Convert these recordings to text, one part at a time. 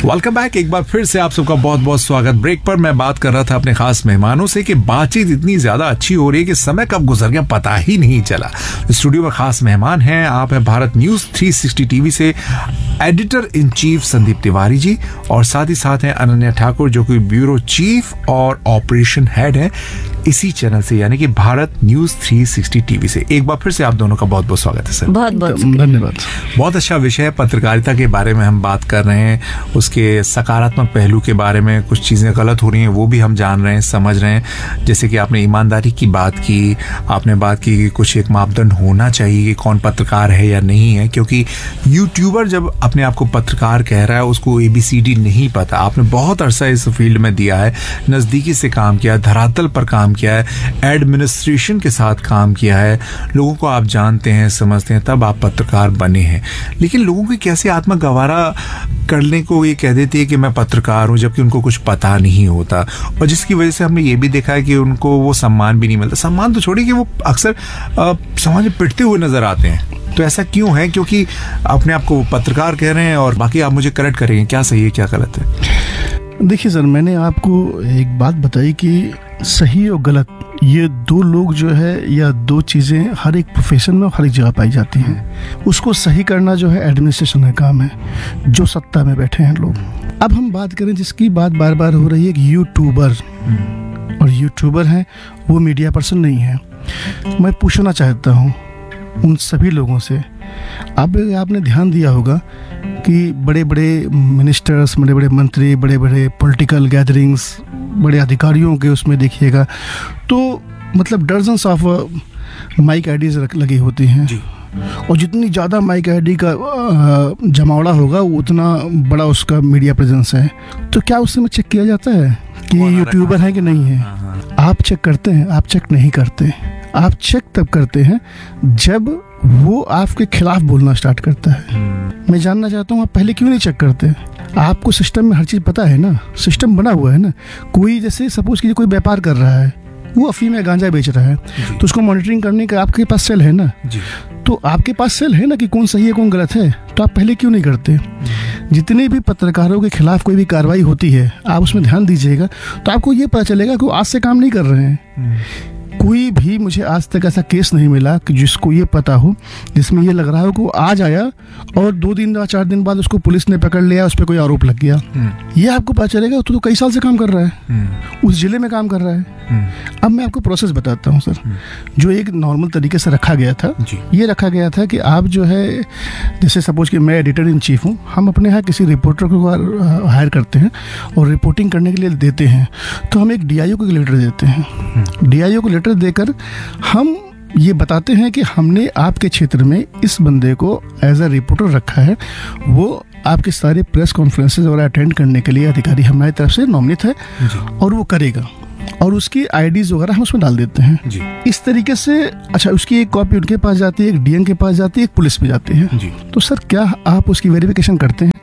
Welcome back. एक बार फिर से आप सबका बहुत बहुत स्वागत। ब्रेक पर मैं बात कर रहा था अपने खास मेहमानों से कि बातचीत इतनी ज्यादा अच्छी हो रही है कि समय कब गुजर गया पता ही नहीं चला। स्टूडियो में खास मेहमान हैं, आप हैं भारत न्यूज 360 टीवी से editor in chief Sandeep Tiwari ji, और साथ ही साथ हैं अनन्या ठाकुर जो कि ब्यूरो चीफ और ऑपरेशन हेड है इसी चैनल से, यानी कि भारत न्यूज 360 टीवी से। एक बार फिर से आप दोनों का बहुत बहुत स्वागत है सर। बहुत बहुत धन्यवाद। बहुत अच्छा विषय है, पत्रकारिता के बारे में हम बात कर रहे हैं, उसके सकारात्मक पहलू के बारे में। कुछ चीज़ें गलत हो रही हैं वो भी हम जान रहे हैं, समझ रहे हैं। जैसे कि आपने ईमानदारी की बात की, आपने बात की कि कुछ एक मापदंड होना चाहिए कि कौन पत्रकार है या नहीं है, क्योंकि यूट्यूबर जब अपने आप को पत्रकार कह रहा है उसको ABCD नहीं पता। आपने बहुत अरसा इस फील्ड में दिया है, नज़दीकी से काम किया है, धरातल पर काम किया है, एडमिनिस्ट्रेशन के साथ काम किया है, लोगों को आप जानते हैं, समझते हैं, तब आप पत्रकार बने हैं। लेकिन लोगों की कैसे आत्मा गवारा करने को ये कह देती है कि मैं पत्रकार हूं, जबकि उनको कुछ पता नहीं होता, और जिसकी वजह से हमने ये भी देखा है कि उनको वो सम्मान भी नहीं मिलता। सम्मान तो छोड़िए कि वो अक्सर समाज में पिटते हुए नजर आते हैं। तो ऐसा क्यों है? क्योंकि अपने आप को पत्रकार कह रहे हैं, और बाकी आप मुझे करेक्ट करेंगे क्या सही है क्या गलत है। देखिए सर, मैंने आपको एक बात बताई कि सही और गलत ये दो लोग जो है, या दो चीज़ें हर एक प्रोफेशन में हर एक जगह पाई जाती हैं। उसको सही करना जो है एडमिनिस्ट्रेशन का काम है, जो सत्ता में बैठे हैं लोग। अब हम बात करें जिसकी बात बार बार हो रही है कि यूट्यूबर, और यूट्यूबर हैं वो मीडिया पर्सन नहीं है। मैं पूछना चाहता हूँ उन सभी लोगों से, आपने ध्यान दिया होगा कि बड़े बड़े मिनिस्टर्स, बड़े बड़े मंत्री, बड़े बड़े पॉलिटिकल गैदरिंग्स, बड़े अधिकारियों के उसमें देखिएगा तो मतलब डजन्स ऑफ माइक आईडीज लगी होती हैं, और जितनी ज़्यादा माइक आईडी का जमावड़ा होगा उतना बड़ा उसका मीडिया प्रेजेंस है। तो क्या उसमें चेक किया जाता है कि यूट्यूबर है कि नहीं है? आप चेक करते हैं? आप चेक नहीं करते। आप चेक तब करते हैं जब वो आपके खिलाफ बोलना स्टार्ट करता है। मैं जानना चाहता हूँ आप पहले क्यों नहीं चेक करते? आपको सिस्टम में हर चीज़ पता है ना, सिस्टम बना हुआ है ना। कोई जैसे सपोज कीजिए कोई व्यापार कर रहा है, वो अफीम या गांजा बेच रहा है, तो उसको मॉनिटरिंग करने का आपके पास सेल है ना। तो आपके पास सेल है ना कि कौन सही है कौन गलत है, तो आप पहले क्यों नहीं करते? जितने भी पत्रकारों के खिलाफ कोई भी कार्रवाई होती है आप उसमें ध्यान दीजिएगा तो आपको ये पता चलेगा कि वो आज से काम नहीं कर रहे हैं। कोई भी मुझे आज तक ऐसा केस नहीं मिला कि जिसको ये पता हो, जिसमें ये लग रहा हो कि वो आज आया और 2 दिन या 4 दिन बाद उसको पुलिस ने पकड़ लिया, उस पर कोई आरोप लग गया। ये आपको पता चलेगा तो कई साल से काम कर रहा है, उस जिले में काम कर रहा है। अब मैं आपको प्रोसेस बताता हूँ सर, जो एक नॉर्मल तरीके से रखा गया था। ये रखा गया था कि आप जो है, जैसे सपोज कि मैं एडिटर इन चीफ हूँ, हम अपने यहाँ किसी रिपोर्टर को हायर करते हैं और रिपोर्टिंग करने के लिए देते हैं, तो हम एक DIO को लेटर देते हैं। DIO को लेटर देकर हम ये बताते हैं कि हमने आपके क्षेत्र में इस बंदे को एज अ रिपोर्टर रखा है, वो आपके सारे प्रेस कॉन्फ्रेंसेस वगैरह अटेंड करने के लिए अधिकारी हमारी तरफ से नॉमिनेट है और वो करेगा, और उसकी आईडीज वगैरह हम उसमें डाल देते हैं जी। इस तरीके से अच्छा, उसकी एक कॉपी उनके पास जाती है, एक DM के पास जाती है, एक पुलिस में जाती है जी। तो सर क्या आप उसकी वेरिफिकेशन करते हैं?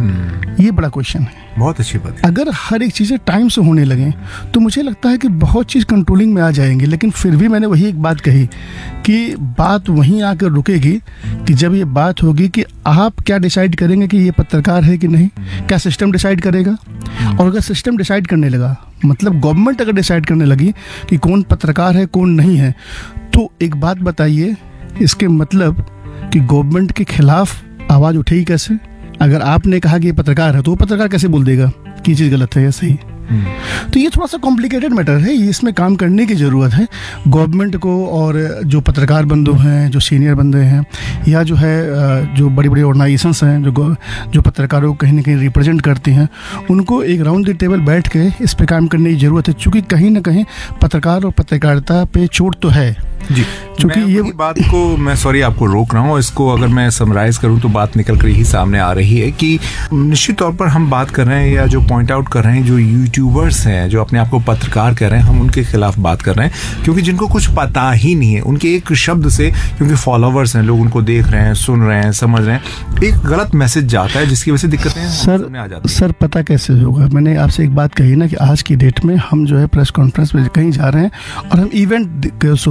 ये बड़ा क्वेश्चन है। बहुत अच्छी बात है। अगर हर एक चीज़ें टाइम से होने लगे तो मुझे लगता है कि बहुत चीज़ कंट्रोलिंग में आ जाएंगी। लेकिन फिर भी मैंने वही एक बात कही कि बात वहीं आकर रुकेगी कि जब ये बात होगी कि आप क्या डिसाइड करेंगे कि ये पत्रकार है कि नहीं। क्या सिस्टम डिसाइड करेगा? और अगर सिस्टम डिसाइड करने लगा, मतलब गवर्नमेंट अगर डिसाइड करने लगी कि कौन पत्रकार है कौन नहीं है, तो एक बात बताइए, इसके मतलब कि गवर्नमेंट के खिलाफ आवाज़ उठेगी कैसे? अगर आपने कहा कि ये पत्रकार है तो वो पत्रकार कैसे बोल देगा कि ये चीज़ गलत है या सही? तो ये थोड़ा सा कॉम्प्लिकेटेड मैटर है, इसमें काम करने की ज़रूरत है गवर्नमेंट को, और जो पत्रकार बंधु हैं, जो सीनियर बंदे हैं, या जो है जो बड़ी बड़ी ऑर्गेनाइजेशंस हैं जो पत्रकारों को कहीं ना कहीं रिप्रेजेंट करती हैं, उनको एक राउंड द टेबल बैठ के इस पे काम करने की ज़रूरत है। चूँकि कहीं ना कहीं पत्रकार और पत्रकारिता पे चोट तो है जी। क्योंकि ये बात को मैं सॉरी आपको रोक रहा हूँ, इसको अगर मैं समराइज करूँ तो बात निकल कर ही सामने आ रही है कि निश्चित तौर पर हम बात कर रहे हैं, या जो पॉइंट आउट कर रहे हैं, जो यूट्यूबर्स हैं जो अपने आप को पत्रकार कह रहे हैं, हम उनके खिलाफ बात कर रहे हैं, क्योंकि जिनको कुछ पता ही नहीं है, उनके एक शब्द से, क्योंकि फॉलोवर्स हैं, लोग उनको देख रहे हैं, सुन रहे हैं, समझ रहे हैं, एक गलत मैसेज जाता है जिसकी वजह से दिक्कतें सामने आ जाती हैं। सर पता कैसे होगा? मैंने आपसे एक बात कही ना कि आज की डेट में हम जो है प्रेस कॉन्फ्रेंस में कहीं जा रहे हैं और हम इवेंट शो कर रहे हैं,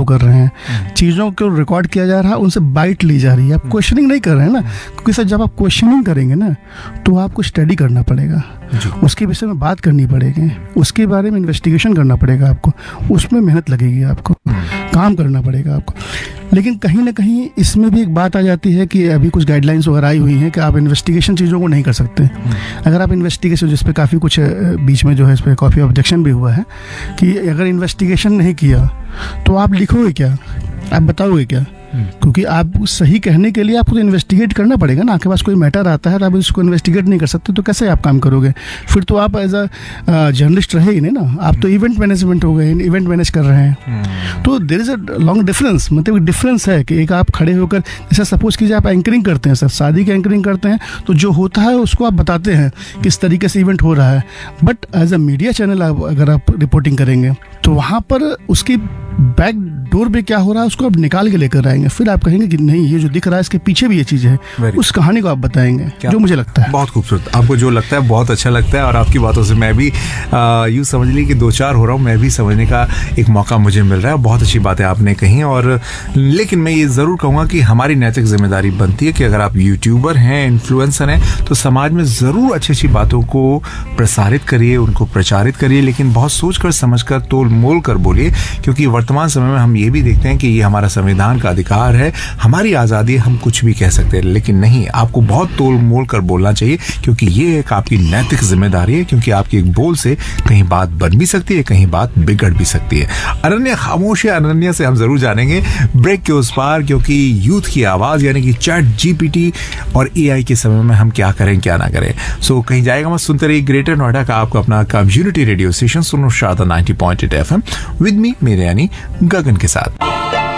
हैं, चीज़ों को रिकॉर्ड किया जा रहा है, उनसे बाइट ली जा रही है, आप क्वेश्चनिंग नहीं कर रहे हैं ना, क्योंकि सर जब आप क्वेश्चनिंग करेंगे ना तो आपको स्टडी करना पड़ेगा, उसके विषय में बात करनी पड़ेगी, उसके बारे में इन्वेस्टिगेशन करना पड़ेगा आपको, उसमें मेहनत लगेगी आपको, काम करना पड़ेगा आपको। लेकिन कहीं ना कहीं इसमें भी एक बात आ जाती है कि अभी कुछ गाइडलाइंस वगैरह आई हुई हैं कि आप इन्वेस्टिगेशन चीज़ों को नहीं कर सकते। अगर आप इन्वेस्टिगेशन, जिस पे काफ़ी कुछ बीच में जो है इस पर काफ़ी ऑब्जेक्शन भी हुआ है कि अगर इन्वेस्टिगेशन नहीं किया तो आप लिखोगे क्या, आप बताओगे क्या, क्योंकि आप सही कहने के लिए आपको तो इन्वेस्टिगेट करना पड़ेगा ना। आपके पास कोई मैटर आता है तो आप इसको इन्वेस्टिगेट नहीं कर सकते तो कैसे आप काम करोगे, फिर तो आप एज अ जर्नलिस्ट रहे ही नहीं ना, आप तो इवेंट मैनेजमेंट हो गए, इवेंट मैनेज कर रहे हैं। तो there is a long difference, मतलब डिफरेंस है कि एक आप खड़े होकर, जैसे सपोज कीजिए आप एंकरिंग करते हैं सर, शादी की एंकरिंग करते हैं तो जो होता है उसको आप बताते हैं किस तरीके से इवेंट हो रहा है, but as a media channel अगर आप रिपोर्टिंग करेंगे तो वहाँ पर उसकी बैक डोर पे क्या हो रहा है उसको आप निकाल के लेकर आएंगे, फिर आप कहेंगे कि नहीं ये जो दिख रहा है इसके पीछे भी ये चीज़ है, उस कहानी को आप बताएंगे, जो मुझे लगता है बहुत खूबसूरत। आपको जो लगता है बहुत अच्छा लगता है, और आपकी बातों से मैं भी यूँ समझ ली कि दो चार हो रहा हूँ, मैं भी समझने का एक मौका मुझे मिल रहा है। बहुत अच्छी बातें आपने कही, और लेकिन मैं ये ज़रूर कहूँगा कि हमारी नैतिक जिम्मेदारी बनती है कि अगर आप यूट्यूबर हैं, इन्फ्लुएंसर हैं, तो समाज में ज़रूर अच्छी अच्छी बातों को प्रसारित करिए, उनको प्रचारित करिए, लेकिन बहुत सोच कर समझ कर तोल मोल कर बोलिए, क्योंकि वर्तमान समय में हम ये भी देखते हैं कि ये हमारा संविधान का अधिकार है, हमारी आज़ादी, हम कुछ भी कह सकते हैं, लेकिन नहीं, आपको बहुत तोल मोल कर बोलना चाहिए, क्योंकि ये एक आपकी नैतिक जिम्मेदारी है, क्योंकि आपकी एक बोल से कहीं बात बन भी सकती है, कहीं बात बिगड़ भी सकती है। अनन्या खामोश है, अनन्या से हम जरूर जानेंगे ब्रेक के उस पार, क्योंकि यूथ की आवाज यानी कि ChatGPT और AI के समय में हम क्या करें क्या ना करें। सो कहीं जाएगा मत, सुनते रहिए ग्रेटर नोएडा का आपका अपना कम्युनिटी रेडियो स्टेशन सुनो शारदा 90.8 FM विद मी, मेरे यानी गगन के साथ।